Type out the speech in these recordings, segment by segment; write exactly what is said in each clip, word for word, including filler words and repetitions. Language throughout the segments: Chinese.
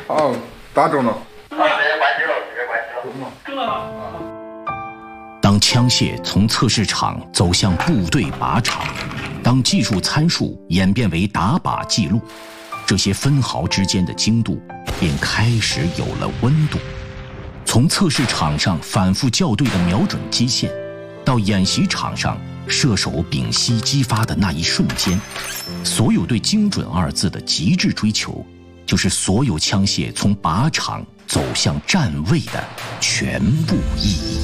好，打中了。 啊，直接关机了，直接关机了。中了。 当枪械从测试场走向部队靶场，当技术参数演变为打靶记录，这些分毫之间的精度便开始有了温度。从测试场上反复校对的瞄准基线，到演习场上射手屏息激发的那一瞬间，所有对精准二字的极致追求，就是所有枪械从靶场走向站位的全部意义。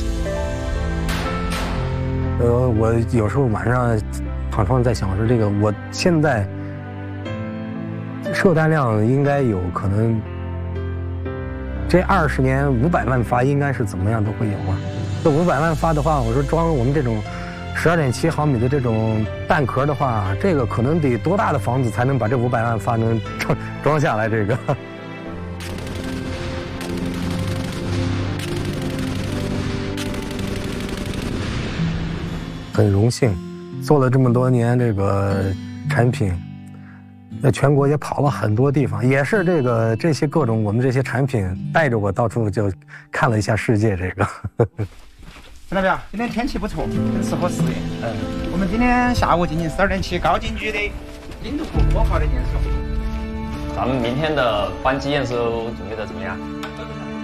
呃，我有时候晚上躺床上在想说，这个我现在射弹量应该有可能，这二十年五百万发应该是怎么样都会有啊。这五百万发的话，我说装我们这种十二点七毫米的这种弹壳的话，这个可能得多大的房子才能把这五百万发能装装下来？这个。很荣幸，做了这么多年这个产品，在全国也跑了很多地方，也是这个这些各种我们这些产品带着我到处就看了一下世界。这个， 看到没有？今天天气不错，很适合实验。嗯，我们今天下午进行十二点七高精局的零度库火炮的验收。 咱们明天的扳机验收准备的怎么样？